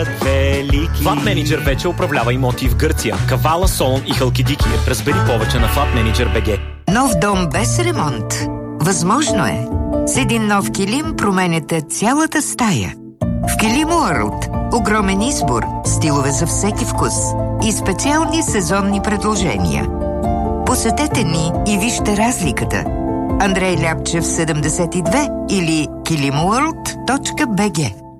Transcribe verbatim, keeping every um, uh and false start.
Велики. Flat Manager вече управлява имоти в Гърция, Кавала, Солон и Халкидики. Разбери повече на Flat Manager би джи. Нов дом без ремонт. Възможно е. С един нов килим променяте цялата стая. В Килим Уърлд огромен избор, стилове за всеки вкус и специални сезонни предложения. Посетете ни и вижте разликата. Андрей Ляпчев седемдесет и две или килим уърлд точка би джи.